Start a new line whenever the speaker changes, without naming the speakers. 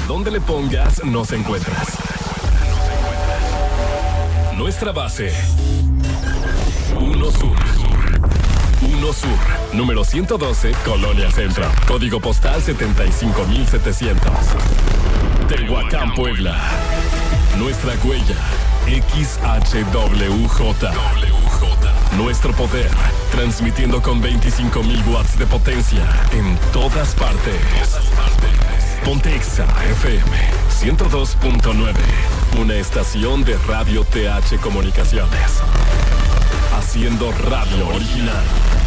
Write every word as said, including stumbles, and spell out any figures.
Donde le pongas, nos encuentras. Nuestra base. Uno Sur. Uno Sur. Número ciento doce, Colonia Centro. Código postal setenta y cinco mil setecientos. Tehuacán, Puebla. Nuestra huella. X H W J. Nuestro poder, transmitiendo con veinticinco mil watts de potencia en todas partes. Ponte Exa F M ciento dos punto nueve, una estación de Radio T H Comunicaciones, haciendo radio original.